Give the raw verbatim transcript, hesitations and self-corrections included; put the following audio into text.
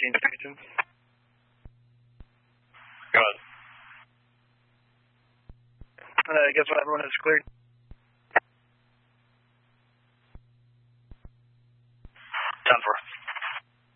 nineteen Houston. Go ahead. Uh, I guess when everyone is cleared.